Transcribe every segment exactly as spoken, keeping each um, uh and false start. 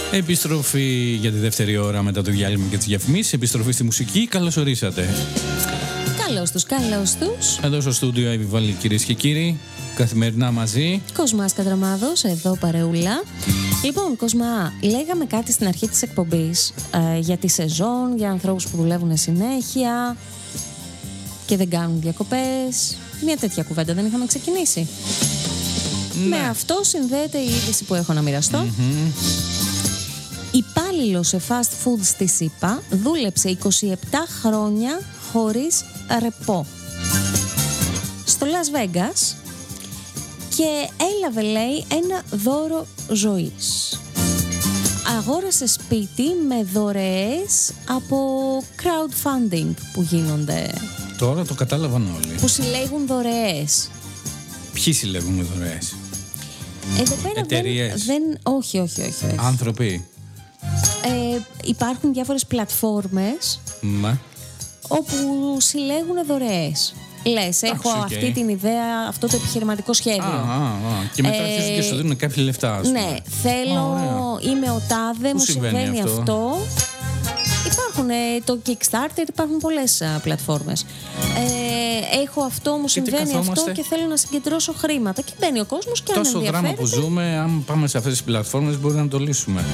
Επιστροφή για τη δεύτερη ώρα μετά το διάλειμμα και τις διαφημίσεις. Επιστροφή στη μουσική. Καλώς ορίσατε. Καλώς τους, καλώς τους. Εδώ στο στούντιο Εύη, κυρίες και κύριοι. Καθημερινά μαζί. Κοσμάς Κατραμάδος, εδώ παρεούλα. Λοιπόν, Κοσμά, λέγαμε κάτι στην αρχή της εκπομπής ε, για τη σεζόν, για ανθρώπους που δουλεύουν συνέχεια και δεν κάνουν διακοπές. Μια τέτοια κουβέντα δεν είχαμε ξεκινήσει. Ναι. Με αυτό συνδέεται η είδηση που έχω να μοιραστώ. Mm-hmm. Υπάλληλος σε fast food στη ΣΥΠΑ δούλεψε είκοσι επτά χρόνια χωρίς ρεπό στο Las Vegas και έλαβε, λέει, ένα δώρο ζωής. Αγόρασε σπίτι με δωρεές από crowdfunding που γίνονται. Τώρα το κατάλαβαν όλοι. Που συλλέγουν δωρεές. Ποιοι συλλέγουν δωρεές? Εδώ πέρα εταιρείες. Δεν, δεν, όχι, όχι, όχι, όχι. Άνθρωποι. Ε, υπάρχουν διάφορες πλατφόρμες Μα. όπου συλλέγουν δωρεές. Λες, έχω okay. αυτή την ιδέα, αυτό το επιχειρηματικό σχέδιο. Α, α, α. Και μετά ε, αρχίζουν και σου δίνουν κάποια λεφτά, ας πούμε. Ναι, θέλω, α, είμαι ο τάδε, μου συμβαίνει αυτό. αυτό. Υπάρχουν ε, το Kickstarter, υπάρχουν πολλές α, πλατφόρμες. Ε, έχω αυτό, μου συμβαίνει αυτό και θέλω να συγκεντρώσω χρήματα. Και μπαίνει ο κόσμος και αν ενδιαφέρεται. Τόσο δράμα που ζούμε, αν πάμε σε αυτές τις πλατφόρμες μπορεί να το λύσουμε.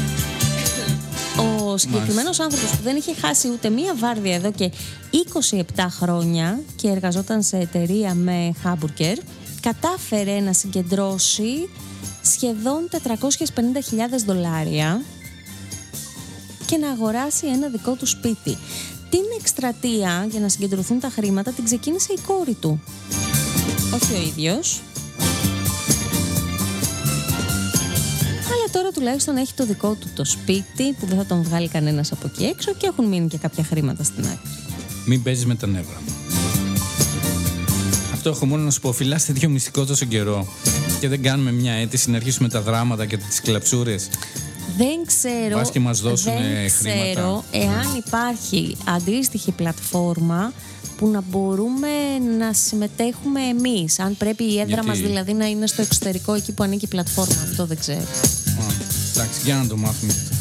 Ο συγκεκριμένος άνθρωπος που δεν είχε χάσει ούτε μία βάρδια εδώ και είκοσι επτά χρόνια και εργαζόταν σε εταιρεία με χάμπουργκερ, κατάφερε να συγκεντρώσει σχεδόν τετρακόσιες πενήντα χιλιάδες δολάρια και να αγοράσει ένα δικό του σπίτι. Την εκστρατεία για να συγκεντρωθούν τα χρήματα την ξεκίνησε η κόρη του. Όχι ο ίδιος. Αλλά τώρα τουλάχιστον έχει το δικό του το σπίτι που δεν θα τον βγάλει κανένας από εκεί έξω και έχουν μείνει και κάποια χρήματα στην άκρη. Μην παίζεις με τα νεύρα μου. Αυτό έχω μόνο να σου πω. Φυλάστε δύο μυστικό τόσο καιρό και δεν κάνουμε μια αίτηση να αρχίσουμε τα δράματα και τις κλαψούρες. Δεν ξέρω, Βάς και μας δώσουν δεν χρήματα. ξέρω εάν υπάρχει αντίστοιχη πλατφόρμα που να μπορούμε να συμμετέχουμε εμείς. Αν πρέπει η έδρα Γιατί? μας δηλαδή να είναι στο εξωτερικό εκεί που ανήκει η πλατφόρμα. Αυτό δεν ξέρω. Α, εντάξει, για να το μάθουμε.